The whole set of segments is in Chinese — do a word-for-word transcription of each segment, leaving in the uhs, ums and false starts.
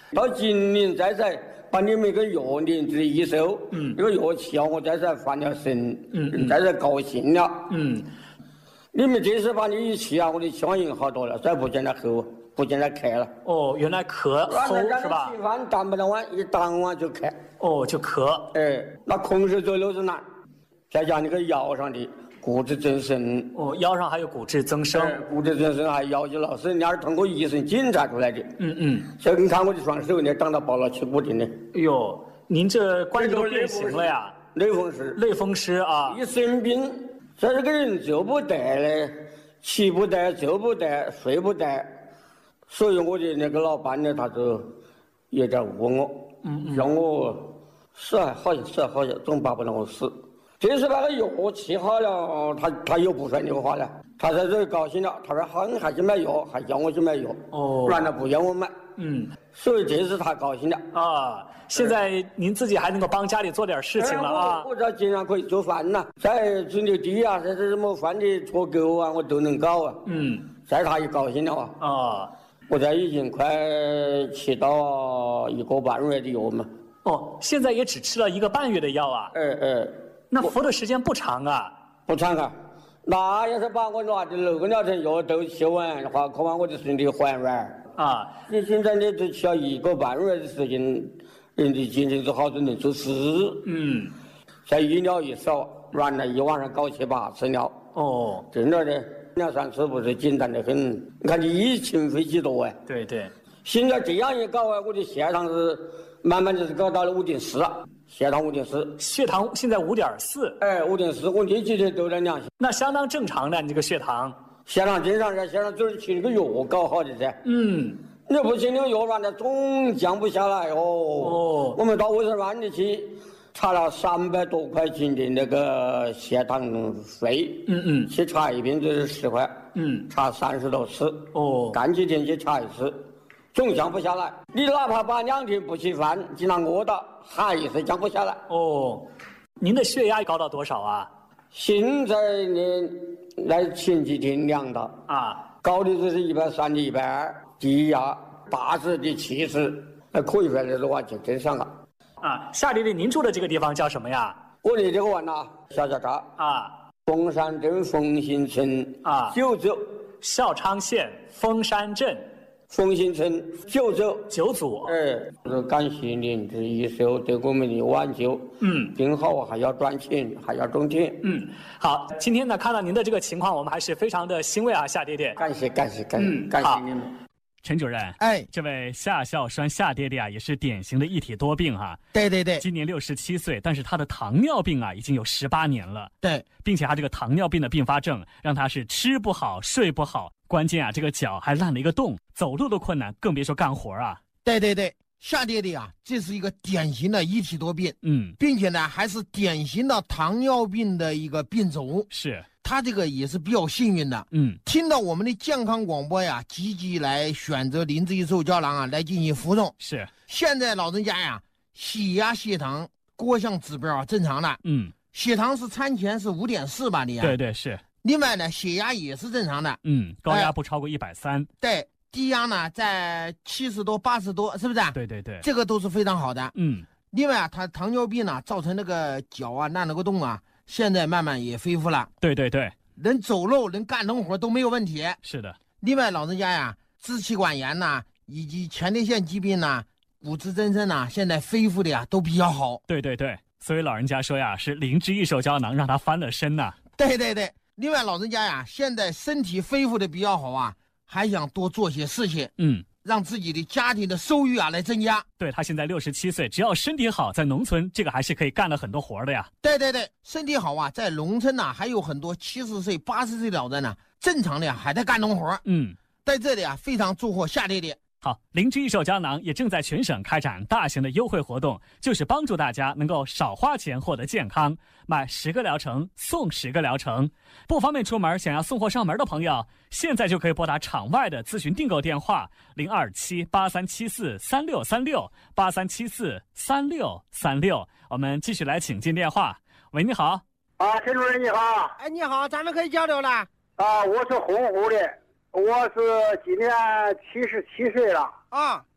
到今年再在把你们个药年之一收，嗯，这个药期啊，我再在翻了身，嗯嗯，再在高兴了，嗯。你们这次把你一去啊，我的气管炎好多了，再不见他咳，不见他咳了。 哦，原来咳齁是吧？ 吃饭当不了碗，一当碗就咳。 哦，就咳。 哎，那控制走路是难，再加那个腰上的骨质增生。 哦，腰上还有骨质增生。 哎、骨质增生还要求老师，人家是通过医生检查出来的。 嗯嗯。 所以你看我的双手，那长到包了七骨钉的。 哎呦，您这关节都变形了呀？ 类风湿。 类风湿啊！ 一生病。这这个人走不得嘞，起不得，走不得，睡不得，所以我的那个老板呢，他就有点问我，嗯嗯，让我死还好些，死还好些，总巴不得我死。这次把个药吃好了，他他又不说那个话了，他在这里高兴了，他说好，你还去买药，还叫我去买药，哦，然了不让我买，嗯，所以这次他高兴了啊。现在您自己还能够帮家里做点事情了啊！ 我这经常可以做饭呐，在种的地啊，这是什么饭的脱钩啊，我都能搞啊。嗯，在他一高兴了啊。啊，我这已经快吃到一个半月的药嘛。 哦，现在也只吃了一个半月的药啊？ 哎哎， 那服的时间不长啊？ 不长啊。那要是把我拿的六个疗程药都吃完的话，可把我的身体还完啊。你现在你只吃了一个半月的时间。人的精神是好的能做事，嗯，在医疗一少，原来一晚上搞七八次了，哦，真的的，两三次不是简单的很。你看你疫情飞几多哎， 对对， 现在这样一搞啊，我的血糖是慢慢就是搞到了五点四了，血糖五点四， 血糖现在五点四， 哎，五点四，我这几天都在量， 那相当正常的，你这个血糖， 血糖正常噻，血糖就是吃那个药搞好的噻，嗯。你不吃那个药丸的，总降不下来哦。哦，我们到卫生院里去查了三百多块钱的那个血糖费。嗯嗯，去查一遍就是十块。嗯，查三十多次。哦，干几天去查一次，总降不下来。你哪怕把两天不吃饭，经常饿到，还是降不下来。 哦，您的血压高到多少啊？ 现在呢，来前几天量的啊，高的就是一百三的一百二。低压八十的七十，那可以说来的话就正常了。 啊，夏弟弟，您住的这个地方叫什么呀？ 我的这个湾呐，小家扎啊，凤山镇凤新村啊，九组， 孝昌县凤山镇凤新村九组九组。 哎，就是感谢您这一手对我们的挽救。嗯，病好还要赚钱，还要种田。 嗯，好，今天呢看到您的这个情况，我们还是非常的欣慰啊，夏爹爹。 感谢感谢感谢、嗯、感谢你们。 陈主任， 哎， 这位夏孝栓夏爹爹啊，也是典型的一体多病哈、啊。 对对对， 今年六十七岁，但是他的糖尿病啊已经有十八年了。 对， 并且他这个糖尿病的并发症让他是吃不好、睡不好，关键啊这个脚还烂了一个洞，走路都困难，更别说干活啊。 对对对，夏爹爹啊，这是一个典型的一体多病， 嗯， 并且呢还是典型的糖尿病的一个病种。 是。 他这个也是比较幸运的， 嗯， 听到我们的健康广播呀，积极来选择灵芝一寿胶囊啊，来进行服用。 是， 现在老人家呀，血压、血糖各项指标啊正常的， 嗯， 血糖是餐前是五点四吧，你啊， 对对是。 另外呢，血压也是正常的， 嗯，高压不超过一百三， 对，低压呢在七十多、八十多，是不是？ 对对对， 这个都是非常好的， 嗯。 另外啊，他糖尿病呢，造成那个脚啊烂了个洞啊。现在慢慢也恢复了， 对对对， 能走路能干农活都没有问题。 是的， 另外老人家呀，支气管炎呐、啊，以及前列腺疾病呐、啊、骨质增生呐，现在恢复的呀都比较好。 对对对，所以老人家说呀，是灵芝益寿胶囊让他翻了身呐、啊。 对对对，另外老人家呀，现在身体恢复的比较好啊，还想多做些事情， 嗯。 让自己的家庭的收入啊来增加。 对，他现在六十七岁，只要身体好，在农村这个还是可以干了很多活的呀。 对对对，身体好啊，在农村呐、啊，还有很多七十岁、八十岁老人呢、啊，正常的呀还在干农活。 嗯， 在这里啊，非常祝贺夏爹爹。 好，灵芝益寿胶囊也正在全省开展大型的优惠活动，就是帮助大家能够少花钱获得健康，买十个疗程送十个疗程。不方便出门，想要送货上门的朋友，现在就可以拨打场外的咨询订购电话零二七八三七四三六三六八三七四三六三六。我们继续来请进电话。喂，你好。 啊，陈主任你好。 哎，你好，咱们可以交流了。 啊，我是洪湖的。我是今年七十七岁了啊，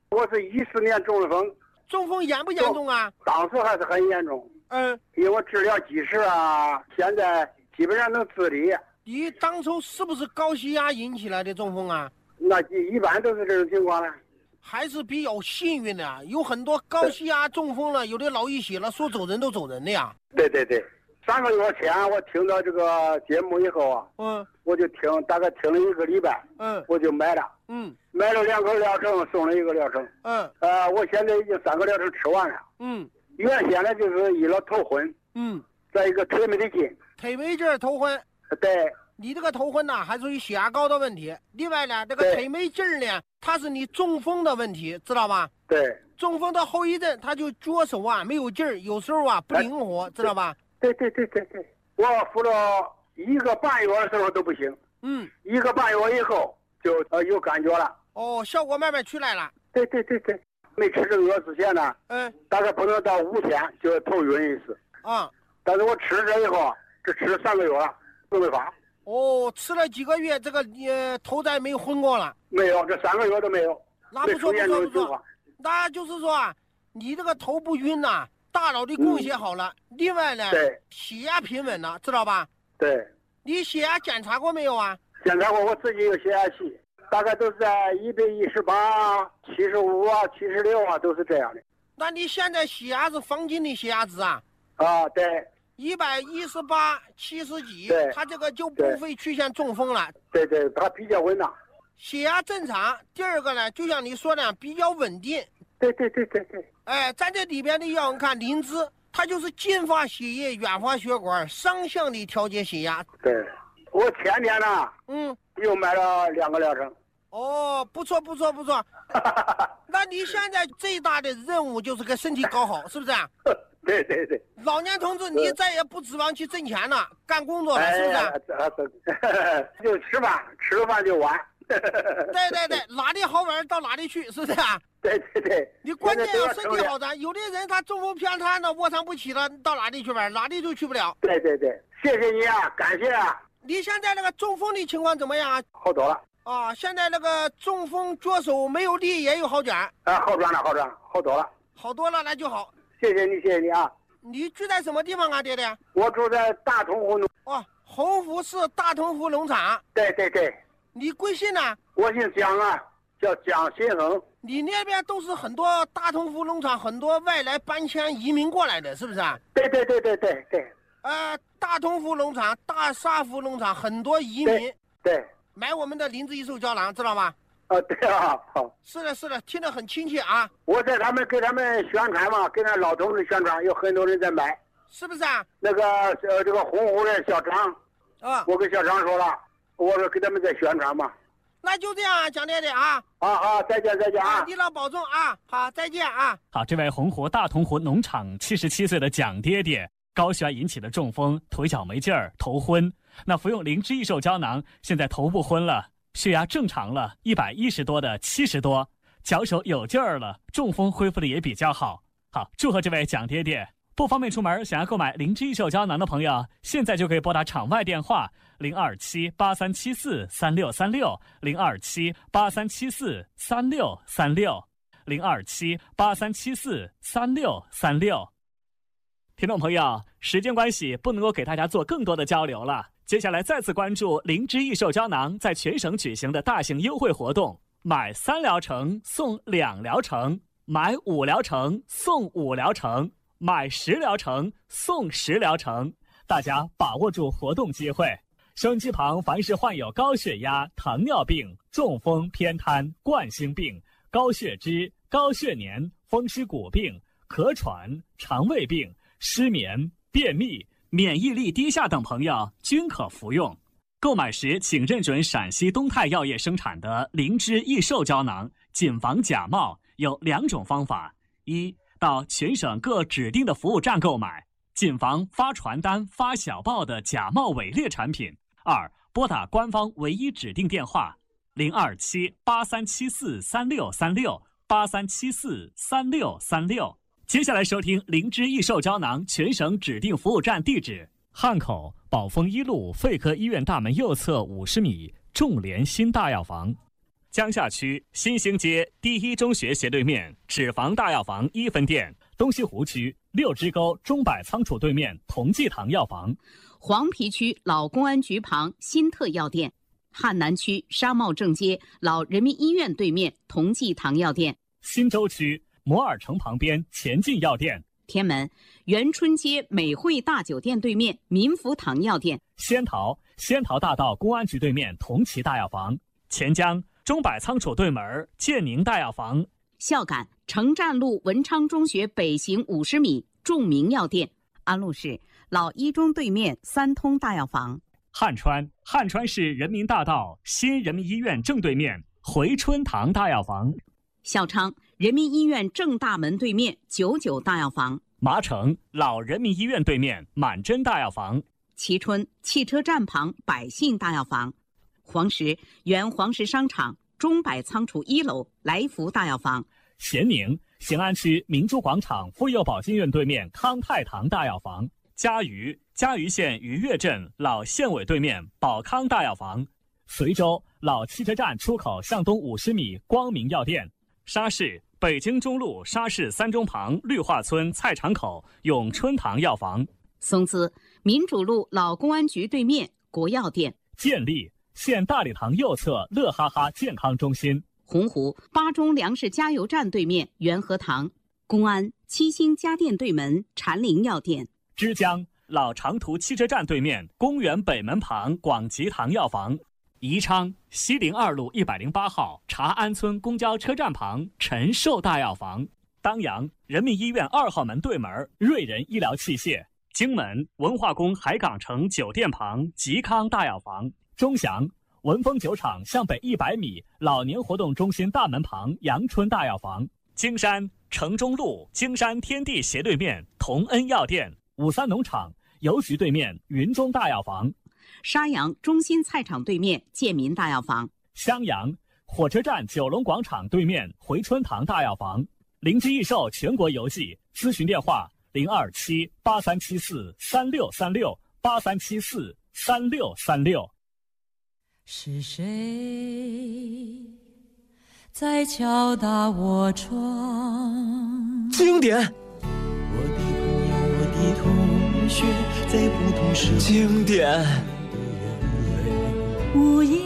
我是一四年中的风。 中风严不严重啊？ 当时还是很严重。 嗯， 因为我治疗及时啊，现在基本上能自理。 你当初是不是高血压引起来的中风啊？ 那一般都是这种情况了。 还是比较幸运的，有很多高血压中风了，有的老一血了，说走人都走人的呀。 对对对，三个月前我听到这个节目以后啊， 嗯， 我就听，大概听了一个礼拜， 嗯， 我就买了， 嗯， 买了两个疗程，送了一个疗程， 嗯， 呃，我现在已经三个疗程吃完了， 嗯， 原先呢就是一个头昏， 嗯， 再一个腿没得劲， 腿没劲儿头昏， 对。 你这个头昏呐，还属于血压高的问题。另外呢，这个腿没劲儿呢，它是你中风的问题，知道吧？ 对。 中风的后遗症，它就左手啊没有劲儿，有时候啊不灵活，知道吧？ 对对对对对。我服了一个半月的时候都不行。 嗯。 一个半月以后就呃有感觉了。 哦，效果慢慢出来了。 对对对对。没吃这个药之前呢， 嗯，大概不能到五天就头晕一次。 啊。 但是我吃这以后，这吃了三个月了，都没发。 哦，吃了几个月，这个呃头再没昏过了？ 没有，这三个月都没有。 那不错不错不错。那就是说啊，你这个头不晕呐、啊，大脑的供血好了。嗯、另外呢， 对， 血压平稳了，知道吧？ 对。 你血压检查过没有啊？ 检查过，我自己有血压计，大概都是在一百一十八、七十五啊、七十六啊，都是这样的。 那你现在血压是房间的血压值啊？ 啊，对。 一百一十八七十几，他这个就不会出现中风了。 对对，他比较稳当， 血压正常。第二个呢，就像你说的，比较稳定。 对对对对对。 哎，咱这里边的药，你看灵芝，它就是近发血液、远发血管，双向的调节血压。 对，我前天呢， 嗯， 又买了两个疗程。 哦，不错不错不错。那你现在最大的任务就是给身体搞好，是不是、啊？ 对对对， 老年同志，你再也不指望去挣钱了，干工作了，是不是、啊？ 哎、就吃饭，吃了饭就玩。 对对对，哪里好玩到哪里去，是不是啊？ 对对对， 你关键要身体好的。有的人他中风偏瘫的，卧床不起了，到哪里去玩？哪里都去不了。 对对对，谢谢你啊，感谢啊。 你现在那个中风的情况怎么样啊？ 好多了。 啊，现在那个中风左手没有力也有好转。 啊，好转了，好转了，好多了。 好多了，那就好。 谢谢你，谢谢你啊！ 你住在什么地方啊，爹爹？ 我住在大同湖农。 哦，洪福市大同湖农场。 对对对。 你贵姓呢？ 我姓姜啊，叫姜新恒。 你那边都是很多大同湖农场，很多外来搬迁移民过来的，是不是啊？ 对对对对对对。 呃，大同湖农场、大沙湖农场很多移民。 对。对买我们的灵芝益寿胶囊，知道吗？ 啊，对啊，好。 是的，是的，听得很亲切啊。 我在他们给他们宣传嘛，给那老同志宣传，有很多人在买， 是不是啊？ 那个呃，这个洪湖的校长， 啊， 我跟校长说了，我说给他们在宣传嘛。 那就这样啊，蒋爹爹啊。 好好，再见再见啊！ 你老保重啊！好，再见啊！ 好，这位洪湖大同湖农场七十七岁的蒋爹爹，高血压引起的中风，腿脚没劲儿，头昏。那服用灵芝益寿胶囊，现在头不昏了。血压正常了，一百一十多的七十多，脚手有劲儿了，中风恢复的也比较好。好，祝贺这位蒋爹爹。不方便出门，想要购买灵芝益寿胶囊的朋友，现在就可以拨打场外电话零二七八三七四三六三六零二七八三七四三六三六零二七八三七四三六三六。听众朋友，时间关系，不能够给大家做更多的交流了。接下来再次关注灵芝益寿胶囊在全省举行的大型优惠活动，买三疗程送两疗程，买五疗程送五疗程，买十疗程送十疗程，大家把握住活动机会。收音机旁凡是患有高血压、糖尿病、中风、偏瘫、冠心病、高血脂、高血粘、风湿骨病、咳喘、肠胃病、失眠、便秘、免疫力低下等朋友均可服用。购买时请认准陕西东泰药业生产的灵芝益寿胶囊，谨防假冒。有两种方法：一，到全省各指定的服务站购买，谨防发传单、发小报的假冒伪劣产品；二，拨打官方唯一指定电话零二七八三七四三六三六八三七四三六三六。接下来收听灵芝益寿胶囊全省指定服务站地址：汉口宝丰一路肺科医院大门右侧五十米，众联新大药房。 江夏区新兴街第一中学斜对面脂肪大药房一分店，东西湖区六支沟钟柏仓储对面同济堂药房， 黄陂区老公安局旁新特药店，汉南区沙茂正街老人民医院对面同济堂药店， 新洲区摩尔城旁边前进药店， 天门元春街美汇大酒店对面民福堂药店， 仙桃仙桃大道公安局对面同齐大药房，钱江钟柏仓储对门建宁大药房， 孝感城站路文昌中学北行五十米众明药店，安陆市老一中对面三通大药房， 汉川汉川市人民大道新人民医院正对面回春堂大药房， 孝昌人民医院正大门对面九九大药房， 麻城老人民医院对面满珍大药房， 蕲春汽车站旁百信大药房，黄石原黄石商场钟柏仓储一楼来福大药房， 咸宁咸安区明珠广场妇幼保健院对面康泰堂大药房，嘉鱼嘉鱼县渔岳镇老县委对面宝康大药房，随州老汽车站出口向东五十米光明药店，沙市北京中路沙市三中旁绿化村菜场口永春堂药房， 松滋民主路老公安局对面国药店， 建立县大礼堂右侧乐哈哈健康中心， 洪湖巴中粮食加油站对面元和堂，公安七星家电对门禅林药店， 枝江老长途汽车站对面公园北门旁广吉堂药房，宜昌西陵二路一百零八号茶安村公交车站旁陈寿大药房，当阳人民医院二号门对门瑞仁医疗器械，荆门文化宫海港城酒店旁吉康大药房，钟祥文峰酒厂向北一百米老年活动中心大门旁阳春大药房，京山城中路京山天地斜对面同恩药店，五三农场邮局对面云中大药房， 沙阳中心菜场对面建民大药房， 襄阳火车站九龙广场对面回春堂大药房，灵机益寿全国邮寄，咨询电话零二七八三七四三六三六八三七四三六三六。 是谁在敲打我窗？ 经典， 我的朋友，我的同学，在不同时经典， 无言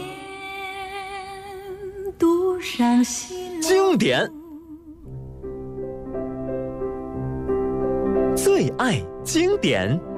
独上西楼。 经典，最爱经典。